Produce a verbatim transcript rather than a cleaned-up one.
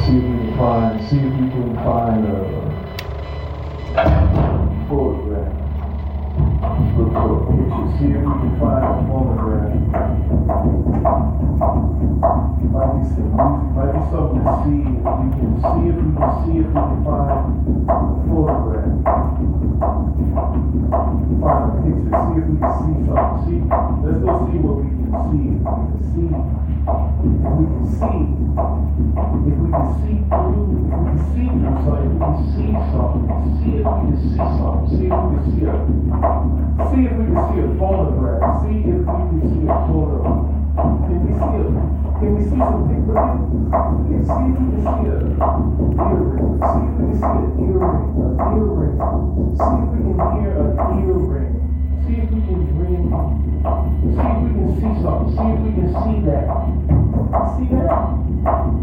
See if we can find, see if we can find a photograph. Look for a picture. See if we can find a photograph. Might be some music, might be something to see. If we can see if we can see if we can find a photograph. Find a picture. See if we can see something. See, let's go see what we can see. If we can see, if we can see, if we can see through, if we can see through something, if we can see something. See if we can see something. See if we can see a, see if we can see a photograph. See if we can see a photograph. Can we see a, can we see some people? Can see if we can see a earring. See if we can see an earring. An earring. See if we can hear an earring. See if we can ring. See if we can see something. See if we can see that. See that?